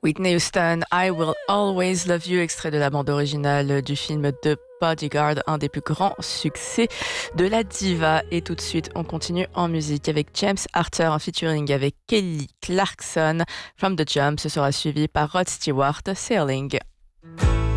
Whitney Houston, I Will Always Love You, extrait de la bande originale du film The Bodyguard, un des plus grands succès de la diva. Et tout de suite, on continue en musique avec James Arthur en featuring avec Kelly Clarkson. From the Jump, ce sera suivi par Rod Stewart, Sailing.